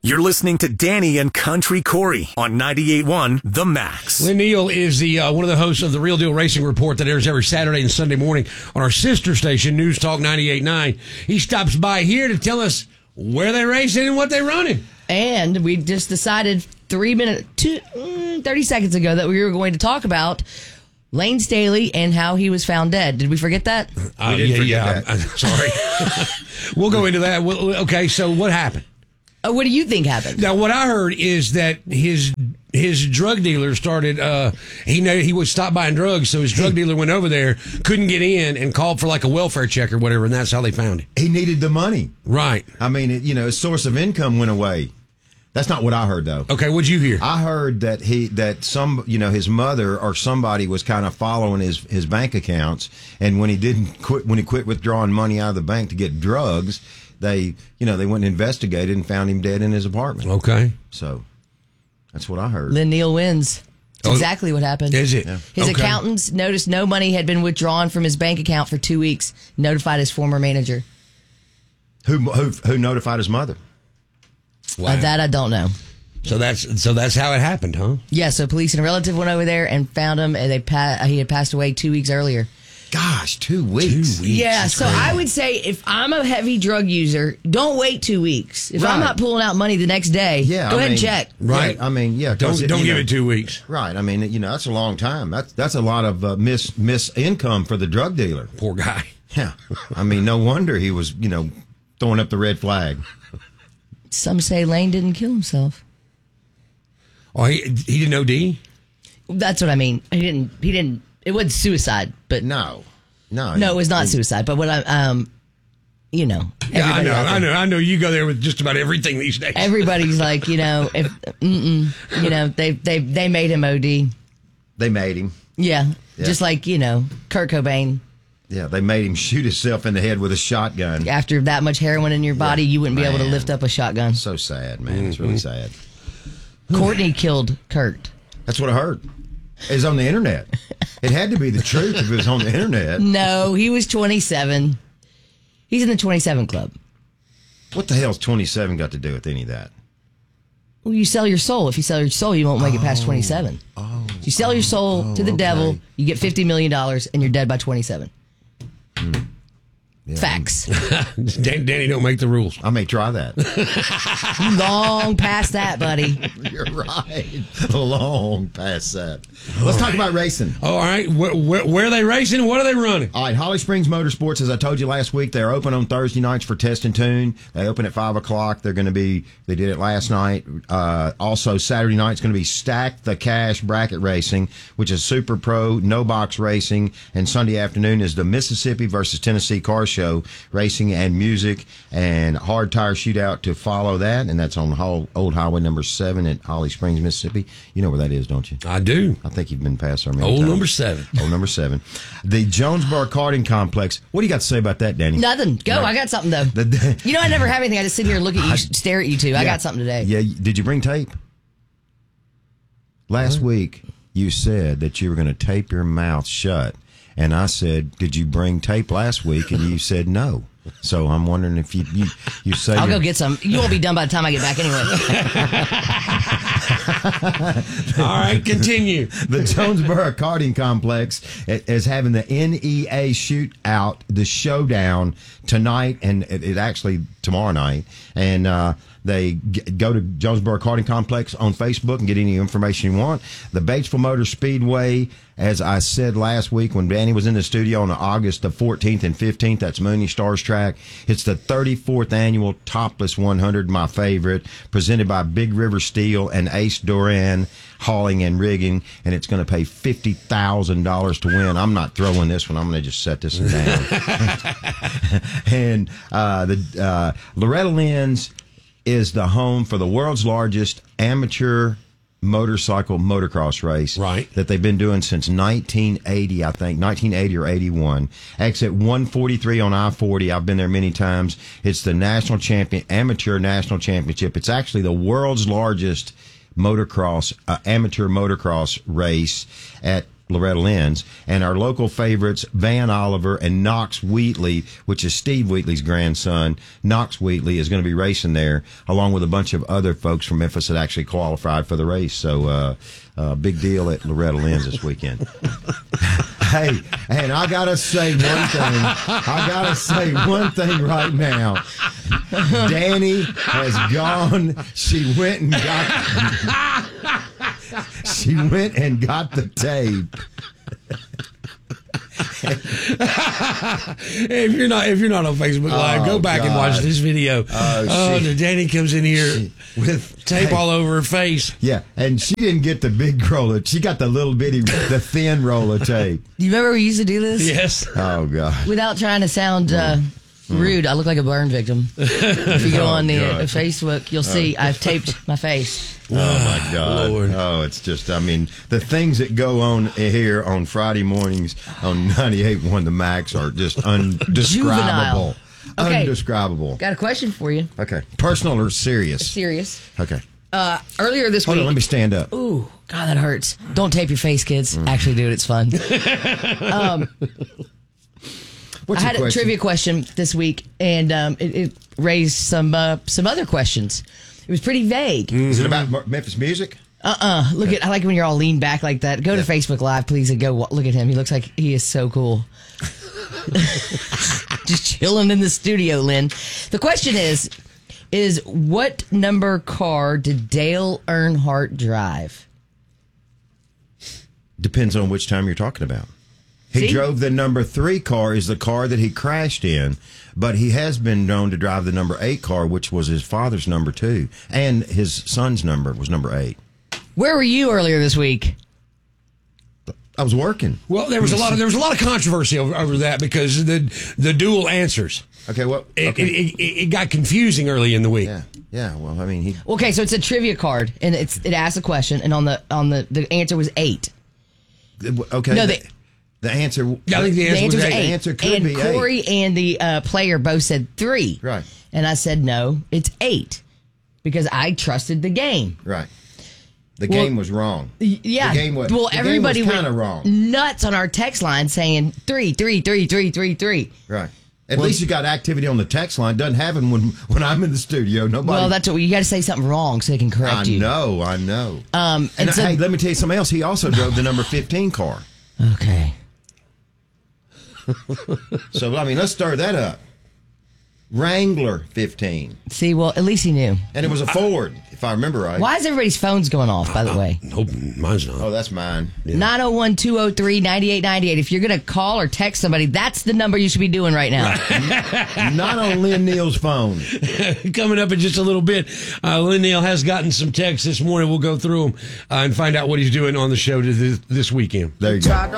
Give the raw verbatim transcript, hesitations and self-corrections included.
You're listening to Danny and Country Corey on ninety-eight point one The Max. Lynn Neal is the uh, one of the hosts of the Real Deal Racing Report that airs every Saturday and Sunday morning on our sister station, News Talk ninety-eight point nine. He stops by here to tell us where they're racing and what they're running. And we just decided three minutes, two, mm, thirty seconds ago that we were going to talk about Lane Staley and how he was found dead. Did we forget that? Uh, we did yeah, forget yeah. that. I'm, I'm sorry. We'll go into that. Well, okay, so what happened? Oh, what do you think happened? Now, what I heard is that his his drug dealer started. Uh, he know he would stop buying drugs, so his drug dealer went over there, couldn't get in, and called for like a welfare check or whatever, and that's how they found him. He needed the money. Right. I mean, it, you know, his source of income went away. That's not what I heard, though. Okay, what'd you hear? I heard that he that some you know his mother or somebody was kind of following his his bank accounts, and when he didn't quit when he quit withdrawing money out of the bank to get drugs, they you know they went and investigated and found him dead in his apartment. Okay, so that's what I heard. Lynn Neal wins. That's Oh, exactly what happened. is it? Yeah. His Okay. accountants noticed no money had been withdrawn from his bank account for two weeks. Notified his former manager. Who who who notified his mother? Wow. Uh, that I don't know. So that's so that's how it happened, huh? Yeah, so police and a relative went over there and found him, and they pa- he had passed away two weeks earlier. Gosh, two weeks. Two weeks. Yeah, That's so crazy. I would say if I'm a heavy drug user, don't wait two weeks. If I'm Right. not pulling out money the next day, Yeah, go I ahead and mean- check. Right. I mean, yeah. 'cause Don't it, don't you give know, it two weeks. Right. I mean, you know, that's a long time. That's that's a lot of uh, miss miss income for the drug dealer. Poor guy. Yeah. I mean, no wonder he was, you know, throwing up the red flag. Some say Lane didn't kill himself. Oh, he he didn't O D? That's what I mean. He didn't. He didn't. It wasn't suicide, but No. No. no, it was not he- suicide. But what I um, you know, Yeah, I everybody know, out there- I know, I know. You go there with just about everything these days. Everybody's like, you know, if mm-mm, you know, they they they made him O D. They made him. Yeah, Yeah. just like you know, Kurt Cobain. Yeah, they made him shoot himself in the head with a shotgun. After that much heroin in your body, Yeah, you wouldn't be able to man. lift up a shotgun. So sad, man. It's really sad. Courtney killed Kurt. That's what I heard. It's on the internet. It had to be the truth if it was on the internet. No, he was twenty-seven. He's in the twenty-seven club. What the hell's twenty-seven got to do with any of that? Well, you sell your soul. If you sell your soul, you won't make it past twenty-seven. Oh. So you sell your soul oh, to the okay. devil, you get fifty million dollars, and you're dead by twenty-seven. Yeah, Facts. Dan- Danny don't make the rules. I may try that. Long past that, buddy. You're right. Long past that. Let's talk about racing. All right, where, where, where are they racing? What are they running? All right, Holly Springs Motorsports, as I told you last week, they're open on Thursday nights for test and tune. They open at five o'clock. They're going to be, they did it last night. Uh, also, Saturday night is going to be Stack the Cash Bracket Racing, which is Super Pro, no box racing. And Sunday afternoon is the Mississippi versus Tennessee Car Show racing and music and hard tire shootout to follow that. And that's on Hol- Old Highway number seven at Holly Springs, Mississippi. You know where that is, don't you? I do. I think you've been past there many Old times. number seven. Old number seven. The Jonesboro Karting Complex. What do you got to say about that, Danny? Nothing. Go. Right. I got something, though. The- the- You know, I never have anything. I just sit here and look at you, stare at you two. I Yeah. got something today. Yeah. Did you bring tape? Last week, you said that you were going to tape your mouth shut. And I said, did you bring tape last week? And you said no. So I'm wondering if you you, you say I'll you're- go get some. You won't be done by the time I get back anyway. All right, continue. The Jonesboro Karting Complex is having the N E A shootout, the showdown tonight, and it, it actually tomorrow night. And uh, they g- go to Jonesboro Karting Complex on Facebook and get any information you want. The Batesville Motor Speedway, as I said last week when Danny was in the studio on August the fourteenth and fifteenth, that's Mooney Stars track. It's the thirty-fourth annual Topless one hundred, my favorite, presented by Big River Steel and Ace Doran Hauling and Rigging, and it's going to pay fifty thousand dollars to win. I'm not throwing this one. I'm going to just set this one down. And uh, the uh, Loretta Lynn's is the home for the world's largest amateur motorcycle motocross race, Right. that they've been doing since nineteen eighty, I think, nineteen eighty or eighty-one. Exit one forty-three on I forty. I've been there many times. It's the national champion, amateur national championship. It's actually the world's largest motocross, uh, amateur motocross race at Loretta Lynn's, and our local favorites, Van Oliver and Knox Wheatley, which is Steve Wheatley's grandson. Knox Wheatley is going to be racing there, along with a bunch of other folks from Memphis that actually qualified for the race. So, uh, uh, big deal at Loretta Lynn's this weekend. Hey, and I gotta say one thing. I gotta say one thing right now. Danny has gone. She went and got. She went and got the tape. if you're not if you're not on Facebook Live, Oh, go back and watch God. this video. Oh, Oh, she- Danny comes in here she- with tape hey. all over her face. Yeah, and she didn't get the big roller. She got the little bitty, the thin roll of tape. Do you remember we used to do this? Yes. Oh God. Without trying to sound uh, rude, I look like a burn victim. If you go on the uh, God. Facebook, you'll see I've taped my face. Oh my God! Lord. Oh, it's just—I mean, the things that go on here on Friday mornings on ninety-eight point one The Max are just undescribable. Juvenile. Okay. Undescribable. Got a question for you. Okay, personal or serious? Serious. Okay. Uh, earlier this Hold week. on, let me stand up. Ooh, God, that hurts. Don't tape your face, kids. Actually do it. It's fun. um, What's I your had a question? trivia question this week, and um, it, it raised some uh, some other questions. It was pretty vague. Is it about Mar- Memphis music? Uh-uh. Look at I like when you're all leaned back like that. Go to Facebook Live, please, and go wa- look at him. He looks like he is so cool. Just chilling in the studio, Lynn. The question is, is what number car did Dale Earnhardt drive? Depends on which time you're talking about. He See? drove the number three car, is the car that he crashed in, but he has been known to drive the number eight car, which was his father's number two, and his son's number was number eight. Where were you earlier this week? I was working. Well, there was a lot of there was a lot of controversy over, over that because the the dual answers. Okay, well, It, okay. it, it, it got confusing early in the week. yeah, yeah. Well, I mean, he. Okay, so it's a trivia card, and it's it asks a question, and on the on the the answer was eight. Okay. No, the, they- the answer. Yeah, I think the The answer, answer was was eight. eight. The answer could and be eight. Corey and the uh, player both said three. Right. And I said no, it's eight because I trusted the game. Right. The Well, game was wrong. Y- Yeah. The game was. well, the everybody game was went kind of wrong. nuts on our text line saying three, three, three, three, three, three. Right. At least you got activity on the text line. Doesn't happen when when I'm in the studio. Nobody. Well, that's what you got to say something wrong so they can correct I you. know. I know. Um, And, and so, hey, let me tell you something else. He also drove the number fifteen car. okay. So I mean, let's stir that up. Wrangler fifteen, See, well, at least he knew. and it was a Ford, if I remember right. Why is everybody's phones going off, by the way? Nope, mine's not. Oh, that's mine. nine oh one, two oh three, nine eight nine eight. If you're going to call or text somebody, that's the number you should be doing right now. Not on Lynn Neal's phone. Coming up in just a little bit, uh, Lynn Neal has gotten some texts this morning. We'll go through them uh, and find out what he's doing on the show to this, this weekend. There you go.